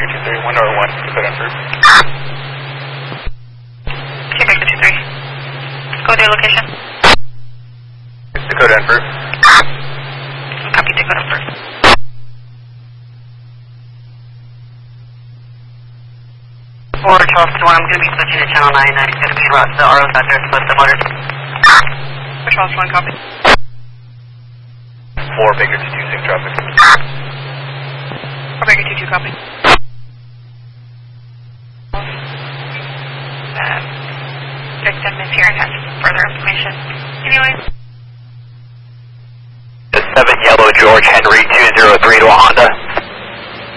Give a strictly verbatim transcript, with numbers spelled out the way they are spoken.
Baker two three, one North one, Dakota Infer. two Baker two three. Go to your location. Dakota Infer. Copy, Dakota Infer. four twelve to one, I'm going to be switching to channel nine. I'm going to be en route to the R Os out there to post the motors. four twelve to one, copy. four Baker two two six traffic. four Baker two two, copy. Uh, victim is here and has further information. Anyways. seven Yellow George Henry two zero three to a Honda.